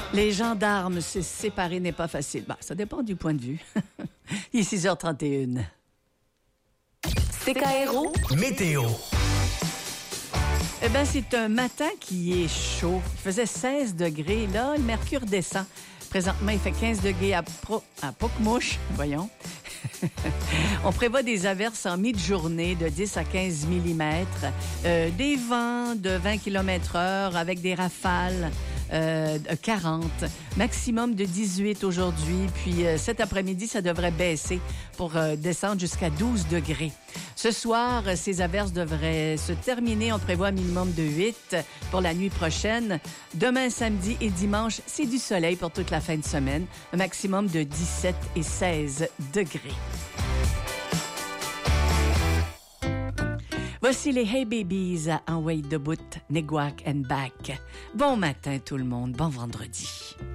Les gendarmes, se séparer n'est pas facile. Bah, ça dépend du point de vue. Il est 6h31. CKRO Météo. Eh bien, c'est un matin qui est chaud. Il faisait 16 degrés. Là, le mercure descend. Présentement, il fait 15 degrés à Pocmouche. Voyons. On prévoit des averses en mi-journée de 10 à 15 millimètres. Des vents de 20 km/h avec des rafales 40. Maximum de 18 aujourd'hui. Puis cet après-midi, ça devrait baisser pour descendre jusqu'à 12 degrés. Ce soir, ces averses devraient se terminer. On prévoit un minimum de 8 pour la nuit prochaine. Demain, samedi et dimanche, c'est du soleil pour toute la fin de semaine. Un maximum de 17 et 16 degrés. Voici les Hey Babies en Way de bout, Negwak and Back. Bon matin tout le monde, bon vendredi.